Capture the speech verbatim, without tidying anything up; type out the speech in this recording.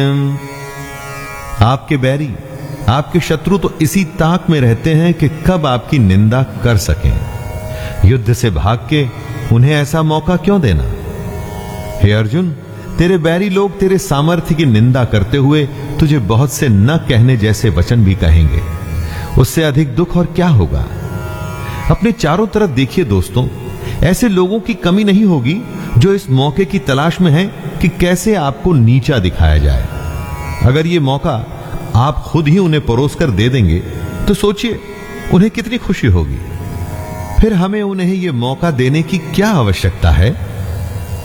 आपके बैरी, आपके शत्रु तो इसी ताक में रहते हैं कि कब आपकी निंदा कर सकें। युद्ध से भाग के उन्हें ऐसा मौका क्यों देना? हे अर्जुन, तेरे बैरी लोग तेरे सामर्थ्य की निंदा करते हुए तुझे बहुत से न कहने जैसे वचन भी कहेंगे। उससे अधिक दुख और क्या होगा? अपने चारों तरफ देखिए दोस्तों, ऐसे लोगों की कमी नहीं होगी जो इस मौके की तलाश में हैं कि कैसे आपको नीचा दिखाया जाए। अगर ये मौका आप खुद ही उन्हें परोस कर दे देंगे तो सोचिए उन्हें कितनी खुशी होगी। फिर हमें उन्हें यह मौका देने की क्या आवश्यकता है